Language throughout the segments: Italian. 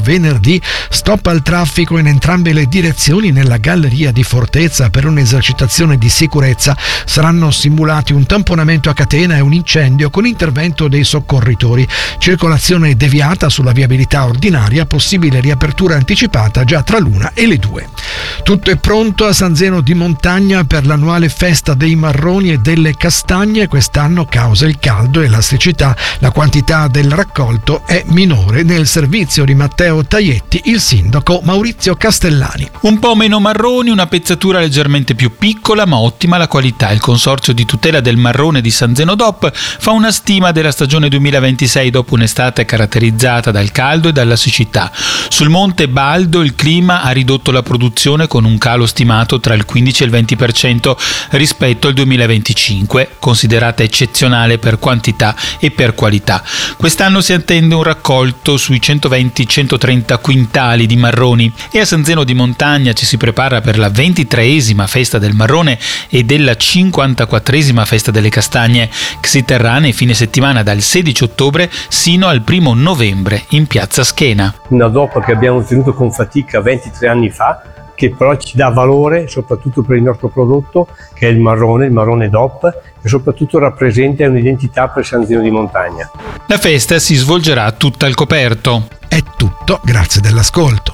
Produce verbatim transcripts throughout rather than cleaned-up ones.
venerdì. Stop al traffico in entrambe le direzioni nella galleria di Fortezza per un'esercitazione di sicurezza. Saranno simulati un tamponamento a catena e un incendio con intervento dei soccorritori. Circolazione deviata sulla viabilità ordinaria, possibile riapertura anticipata già tra l'una e le due. Tutto è pronto a San Zeno di Montagna per l'annuale festa dei marroni e delle castagne. Quest'anno, causa il caldo e la siccità, la quantità del raccolto è minore. Nel servizio di Matteo Taietti, il sindaco Maurizio Castellani. Un po' meno marroni, una pezzatura leggermente più piccola ma ottima la qualità. Il Consorzio di tutela del marrone di San Zeno D O P fa una stima della stagione duemilaventisei dopo un'estate caratterizzata dal caldo e dalla siccità. Sul monte Baldo il clima ha ridotto la produzione con un calo stimato tra il quindici e il venti per cento rispetto al duemilaventicinque, considerata eccezionale per quantità e per qualità. Quest'anno si attende un raccolto sui centoventi centotrenta quintali di marroni e a San Zeno di Montagna ci si prepara per la ventitreesima festa del marrone e della cinquantaquattresima festa delle castagne, che si terrà nei fine settimana dal sedici ottobre sino al primo novembre in piazza Schena. Una D O P che abbiamo ottenuto con fatica ventitré anni fa, che però ci dà valore soprattutto per il nostro prodotto, che è il marrone, il marrone D O P, e soprattutto rappresenta un'identità per San Zeno di Montagna. La festa si svolgerà tutta al coperto. È tutto, grazie dell'ascolto.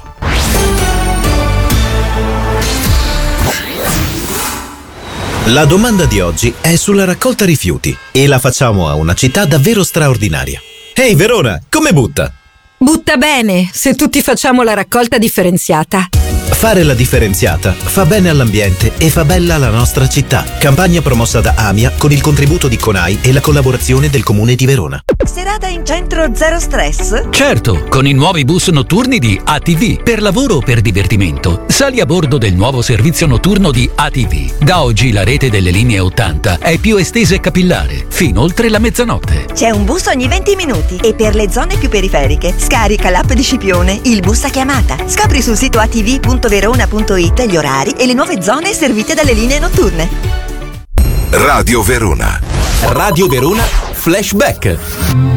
La domanda di oggi è sulla raccolta rifiuti e la facciamo a una città davvero straordinaria. Ehi Verona, come butta? Butta bene, se tutti facciamo la raccolta differenziata. Fare la differenziata fa bene all'ambiente e fa bella la nostra città. Campagna promossa da AMIA con il contributo di CONAI e la collaborazione del Comune di Verona. Serata in centro zero stress? Certo, con i nuovi bus notturni di A T V. Per lavoro o per divertimento, sali a bordo del nuovo servizio notturno di A T V. Da oggi la rete delle linee ottanta è più estesa e capillare, fino oltre la mezzanotte. C'è un bus ogni venti minuti e per le zone più periferiche scarica l'app di Scipione, il bus a chiamata. Scopri sul sito a t v punto verona punto i t gli orari e le nuove zone servite dalle linee notturne. Radio Verona. Radio Verona Flashback.